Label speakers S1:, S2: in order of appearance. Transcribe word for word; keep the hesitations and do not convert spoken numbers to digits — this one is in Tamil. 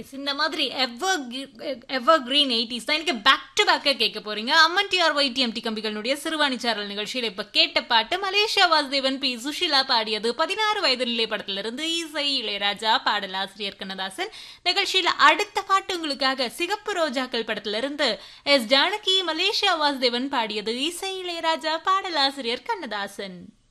S1: எஸ் இந்த மாதிரி எவர் எவர் கிரீன் எயிட்டிஸ் தான் எனக்கு பேக் டு பேக்காக கேட்க போறீங்க. அம்மன் டிஆர் ஒய்டிஎம்டி கம்பிகளுடைய சிறுவாணிச்சாரல் நிகழ்ச்சியில் இப்ப கேட்ட பாட்டு மலேசியா வாசுதேவன் பி சுஷிலா பாடியது. பதினாறு வயது நிலை படத்திலிருந்து இசை இளையராஜா, பாடலாசிரியர் கண்ணதாசன். நிகழ்ச்சியில அடுத்த பாட்டு உங்களுக்காக சிகப்பு ரோஜாக்கள் படத்திலிருந்து எஸ் ஜானகி, மலேசியா வாசுதேவன் பாடியது. இசை இளையராஜா, பாடலாசிரியர் கண்ணதாசன்.